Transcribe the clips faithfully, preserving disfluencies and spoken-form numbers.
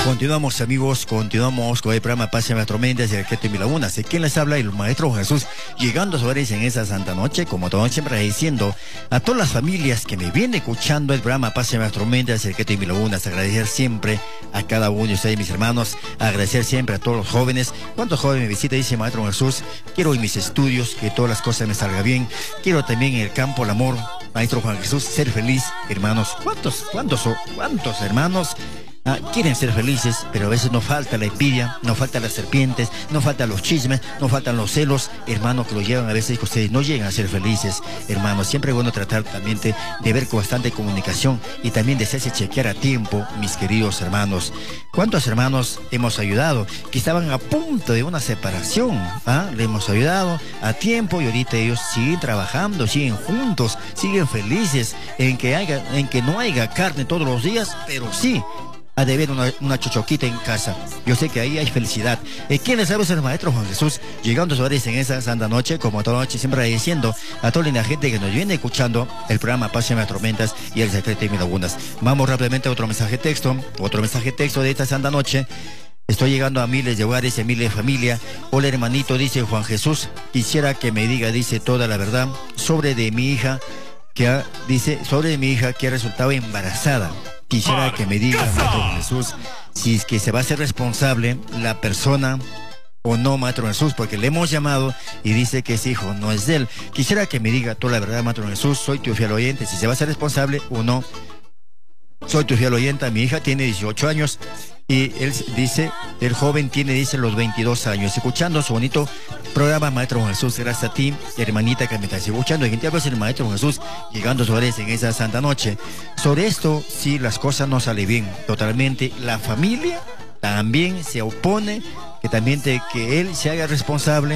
Continuamos, amigos, continuamos con el programa Pase las Tormentas y el que te mi lagunas. ¿De quién les habla? El Maestro Jesús, llegando a su en esa santa noche, como todo siempre diciendo a todas las familias que me vienen escuchando el programa Pase las Tormentas y el que te mi lagunas. Agradecer siempre a cada uno de ustedes, mis hermanos, agradecer siempre a todos los jóvenes. ¿Cuántos jóvenes me visitan? Dice Maestro Jesús, quiero en mis estudios que todas las cosas me salgan bien, quiero también en el campo el amor, Maestro Juan Jesús, ser feliz, hermanos. ¿Cuántos, cuántos, cuántos hermanos Ah, quieren ser felices, pero a veces nos falta la envidia, nos faltan las serpientes, nos faltan los chismes, nos faltan los celos, hermanos, que lo llevan a veces que ustedes no llegan a ser felices, hermanos. Siempre es bueno tratar también de, de ver con bastante comunicación y también de hacerse chequear a tiempo, mis queridos hermanos. ¿Cuántos hermanos hemos ayudado que estaban a punto de una separación? ¿Ah? Le hemos ayudado a tiempo y ahorita ellos siguen trabajando, siguen juntos, siguen felices en que, haya, en que no haya carne todos los días, pero sí a de ver una, una chochoquita en casa. Yo sé que ahí hay felicidad. Eh, ¿Quién les sabe? Es el Maestro Juan Jesús, llegando a su en esa santa noche, como toda noche, siempre diciendo a toda la gente que nos viene escuchando el programa Pase las Tormentas y el secreto de mis lagunas. Vamos rápidamente a otro mensaje texto, otro mensaje texto de esta santa noche. Estoy llegando a miles de hogares y a miles de familias. Hola, hermanito, dice Juan Jesús, quisiera que me diga, dice, toda la verdad sobre de mi hija, que ha, dice, sobre de mi hija que ha resultado embarazada. Quisiera que me diga, Maestro Jesús, si es que se va a hacer responsable la persona o no, Maestro Jesús, porque le hemos llamado y dice que ese hijo no es de él. Quisiera que me diga toda la verdad, Maestro Jesús, soy tu fiel oyente, si se va a hacer responsable o no. Soy tu fiel oyente, mi hija tiene dieciocho años y él dice, el joven tiene, dice, los veintidós años. Escuchando su bonito programa, Maestro Jesús, gracias a ti, hermanita que me estás escuchando. Y gente habla el Maestro Jesús, llegando sobre en esa santa noche. Sobre esto, si las cosas no salen bien, totalmente, la familia también se opone, que también te, que él se haga responsable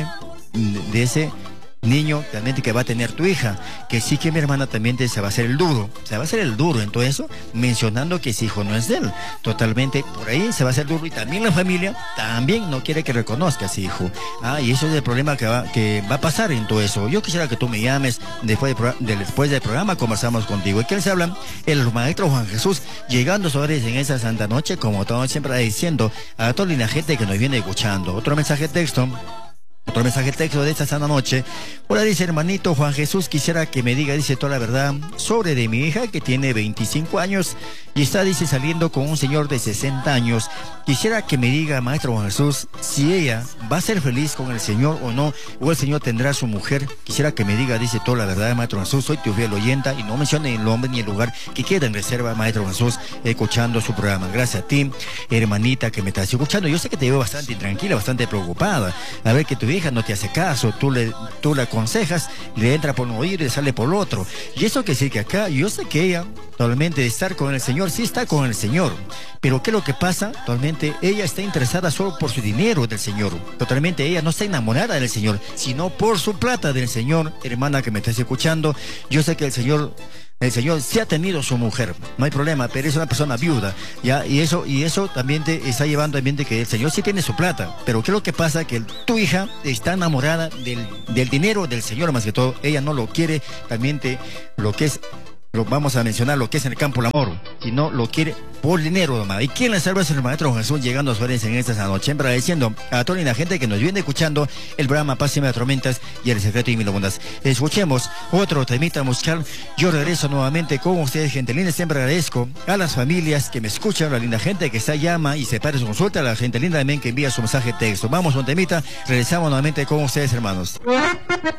de ese niño también que va a tener tu hija, que sí que mi hermana también te, se va a hacer el duro, se va a hacer el duro en todo eso, mencionando que ese hijo no es de él, totalmente por ahí se va a hacer duro y también la familia también no quiere que reconozca a ese hijo, ah, y eso es el problema que va, que va a pasar en todo eso. Yo quisiera que tú me llames después, de, de, después del programa, conversamos contigo. ¿Y quién se habla? El Maestro Juan Jesús, llegando sobre en esa santa noche, como todo siempre diciendo a toda la gente que nos viene escuchando. Otro mensaje texto. Otro mensaje texto de esta santa noche. Hola, dice hermanito Juan Jesús, quisiera que me diga, dice, toda la verdad sobre de mi hija que tiene veinticinco años y está, dice, saliendo con un señor de sesenta años. Quisiera que me diga, Maestro Juan Jesús, si ella va a ser feliz con el Señor o no, o el Señor tendrá su mujer. Quisiera que me diga, dice, toda la verdad, Maestro Jesús, soy tu fiel oyenta y no mencione el nombre ni el lugar que queda en reserva, Maestro Jesús, escuchando su programa. Gracias a ti, hermanita que me estás escuchando. Yo sé que te veo bastante intranquila, bastante preocupada. A ver que tu hija no te hace caso, tú le, tú le aconsejas, le entra por un oído y le sale por el otro. Y eso que sí que acá, yo sé que ella, totalmente de estar con el Señor, sí está con el Señor. Pero ¿qué es lo que pasa? Totalmente ella está interesada solo por su dinero del Señor. Totalmente ella no está enamorada del Señor, sino por su plata del Señor. Hermana que me estás escuchando, yo sé que el Señor... El Señor sí ha tenido su mujer, no hay problema, pero es una persona viuda, ¿ya? Y eso, y eso también te está llevando también de que el Señor sí tiene su plata, pero ¿qué es lo que pasa? Que tu hija está enamorada del, del dinero del Señor más que todo, ella no lo quiere, también te, lo que es, lo vamos a mencionar, lo que es en el campo el amor, sino lo quiere por dinero, mamá. ¿Y quién le salva? Es el Maestro Jesús, llegando a su en esta noche, agradeciendo a toda la gente que nos viene escuchando el programa Pase las Tormentas y el secreto de mis lagunas. Escuchemos otro temita musical. Yo regreso nuevamente con ustedes, gente linda. Siempre agradezco a las familias que me escuchan, a la linda gente que está llama y se para su consulta, a la gente linda también que envía su mensaje texto. Vamos a un temita, regresamos nuevamente con ustedes, hermanos.